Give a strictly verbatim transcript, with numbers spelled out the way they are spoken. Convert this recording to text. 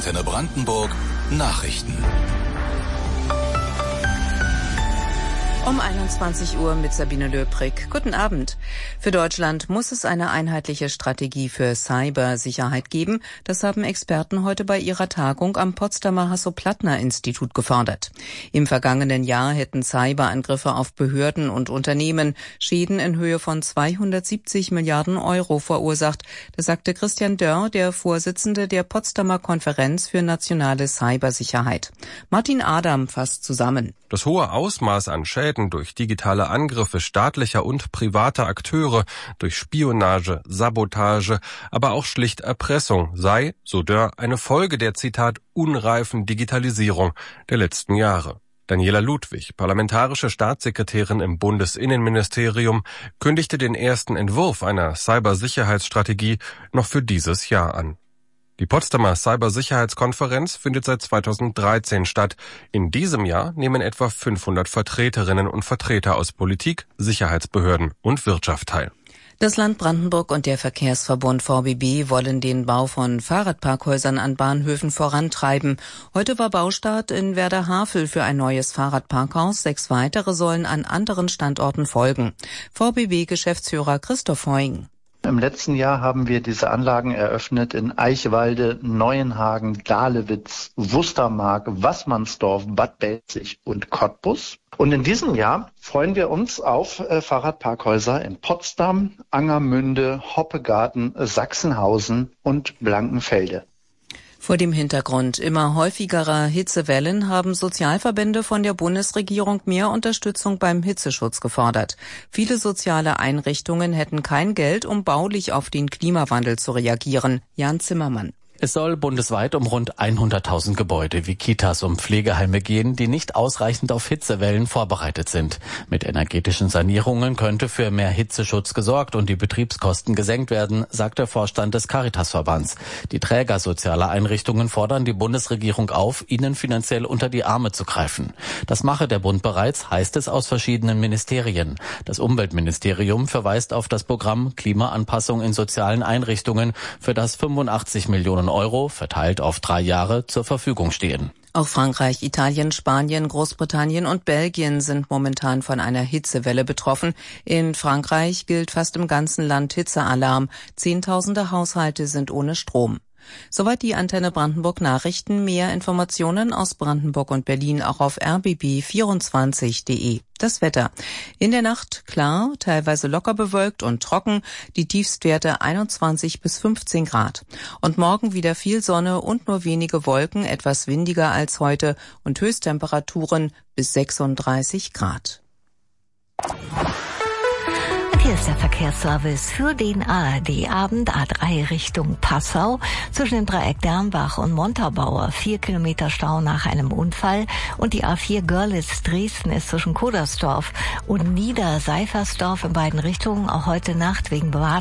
Antenne Brandenburg Nachrichten. Um einundzwanzig Uhr mit Sabine Löbrig. Guten Abend. Für Deutschland muss es eine einheitliche Strategie für Cybersicherheit geben. Das haben Experten heute bei ihrer Tagung am Potsdamer Hasso-Plattner-Institut gefordert. Im vergangenen Jahr hätten Cyberangriffe auf Behörden und Unternehmen Schäden in Höhe von zweihundertsiebzig Milliarden Euro verursacht. Das sagte Christian Dörr, der Vorsitzende der Potsdamer Konferenz für nationale Cybersicherheit. Martin Adam fasst zusammen. Das hohe Ausmaß an Schäden durch digitale Angriffe staatlicher und privater Akteure, durch Spionage, Sabotage, aber auch schlicht Erpressung sei, so Dörr, eine Folge der, Zitat, unreifen Digitalisierung der letzten Jahre. Daniela Ludwig, parlamentarische Staatssekretärin im Bundesinnenministerium, kündigte den ersten Entwurf einer Cybersicherheitsstrategie noch für dieses Jahr an. Die Potsdamer Cybersicherheitskonferenz findet seit zweitausenddreizehn statt. In diesem Jahr nehmen etwa fünfhundert Vertreterinnen und Vertreter aus Politik, Sicherheitsbehörden und Wirtschaft teil. Das Land Brandenburg und der Verkehrsverbund V B B wollen den Bau von Fahrradparkhäusern an Bahnhöfen vorantreiben. Heute war Baustart in Werder-Havel für ein neues Fahrradparkhaus. Sechs weitere sollen an anderen Standorten folgen. V B B-Geschäftsführer Christoph Heuing. Im letzten Jahr haben wir diese Anlagen eröffnet in Eichwalde, Neuenhagen, Dahlewitz, Wustermark, Wassmannsdorf, Bad Belzig und Cottbus. Und in diesem Jahr freuen wir uns auf äh, Fahrradparkhäuser in Potsdam, Angermünde, Hoppegarten, Sachsenhausen und Blankenfelde. Vor dem Hintergrund immer häufigerer Hitzewellen haben Sozialverbände von der Bundesregierung mehr Unterstützung beim Hitzeschutz gefordert. Viele soziale Einrichtungen hätten kein Geld, um baulich auf den Klimawandel zu reagieren. Jan Zimmermann. Es soll bundesweit um rund hunderttausend Gebäude wie Kitas und Pflegeheime gehen, die nicht ausreichend auf Hitzewellen vorbereitet sind. Mit energetischen Sanierungen könnte für mehr Hitzeschutz gesorgt und die Betriebskosten gesenkt werden, sagt der Vorstand des Caritasverbands. Die Träger sozialer Einrichtungen fordern die Bundesregierung auf, ihnen finanziell unter die Arme zu greifen. Das mache der Bund bereits, heißt es aus verschiedenen Ministerien. Das Umweltministerium verweist auf das Programm Klimaanpassung in sozialen Einrichtungen, für das fünfundachtzig Millionen Euro verteilt auf drei Jahre zur Verfügung stehen. Auch Frankreich, Italien, Spanien, Großbritannien und Belgien sind momentan von einer Hitzewelle betroffen. In Frankreich gilt fast im ganzen Land Hitzealarm. Zehntausende Haushalte sind ohne Strom. Soweit die Antenne Brandenburg Nachrichten. Mehr Informationen aus Brandenburg und Berlin auch auf r b b vierundzwanzig punkt de. Das Wetter. In der Nacht klar, teilweise locker bewölkt und trocken. Die Tiefstwerte einundzwanzig bis fünfzehn Grad. Und morgen wieder viel Sonne und nur wenige Wolken, etwas windiger als heute und Höchsttemperaturen bis sechsunddreißig Grad. Hier ist der Verkehrsservice für den A R D-Abend A drei Richtung Passau. Zwischen dem Dreieck Dernbach und Montabaur vier Kilometer Stau nach einem Unfall. Und die A vier Görlitz-Dresden ist zwischen Kodersdorf und Niederseifersdorf in beiden Richtungen auch heute Nacht wegen Bewartung